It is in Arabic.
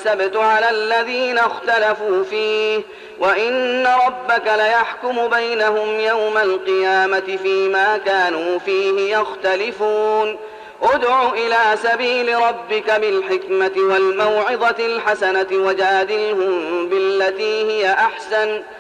السبت على الذين اختلفوا فيه وإن ربك ليحكم بينهم يوم القيامة فيما كانوا فيه يختلفون ادع إلى سبيل ربك بالحكمة والموعظة الحسنة وجادلهم بالتي هي أحسن